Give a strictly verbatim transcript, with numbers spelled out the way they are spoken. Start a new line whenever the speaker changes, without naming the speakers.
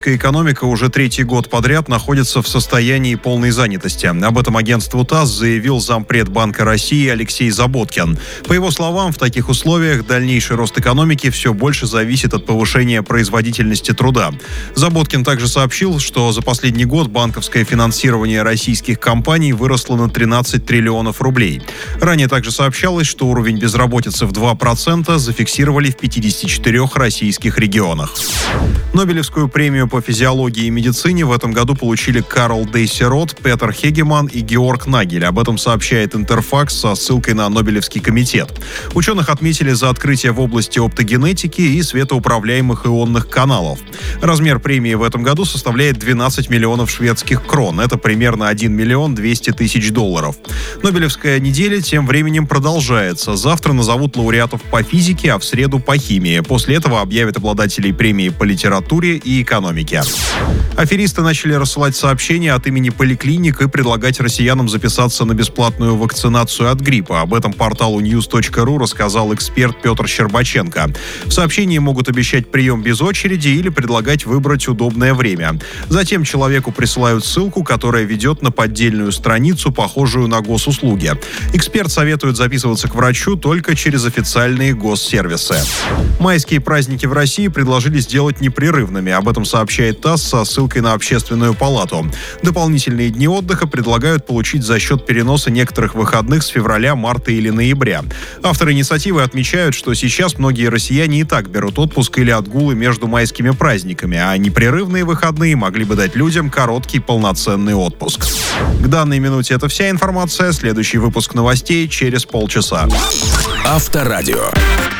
Экономика уже третий год подряд находится в состоянии полной занятости. Об этом агентству ТАСС заявил зампред Банка России Алексей Заботкин. По его словам, в таких условиях дальнейший рост экономики все больше зависит от повышения производительности труда. Заботкин также сообщил, что за последний год банковское финансирование российских компаний выросло на тринадцать триллионов рублей. Ранее также сообщалось, что уровень безработицы в два процента зафиксировали в пятидесяти четырёх российских регионах. Нобелевскую премию по физиологии и медицине в этом году получили Карл Дейсерот, Петер Хегеман и Георг Нагель. Об этом сообщает Интерфакс со ссылкой на Нобелевский комитет. Ученых отметили за открытие в области оптогенетики и светоуправляемых ионных каналов. Размер премии в этом году составляет двенадцать миллионов шведских крон. Это примерно один миллион двести тысяч долларов. Нобелевская неделя тем временем продолжается. Завтра назовут лауреатов по физике, а в среду по химии. После этого объявят обладателей премии по литературе и экономике. Аферисты начали рассылать сообщения от имени поликлиник и предлагать россиянам записаться на бесплатную вакцинацию от гриппа. Об этом порталу ньюс точка ру рассказал эксперт Петр Щербаченко. В сообщении могут обещать прием без очереди или предлагать выбрать удобное время. Затем человеку присылают ссылку, которая ведет на поддельную страницу, похожую на госуслуги. Эксперт советует записываться к врачу только через официальные госсервисы. Майские праздники в России предложили сделать непрерывными. Об этом сообщает ТАСС со ссылкой на Общественную палату. Дополнительные дни отдыха предлагают получить за счет переноса некоторых выходных с февраля, марта или ноября. Авторы инициативы отмечают, что сейчас многие россияне и так берут отпуск или отгулы между майскими праздниками, а непрерывные выходные могли бы дать людям короткий полноценный отпуск. К данной минуте это вся информация. Следующий выпуск новостей через полчаса.
Авторадио.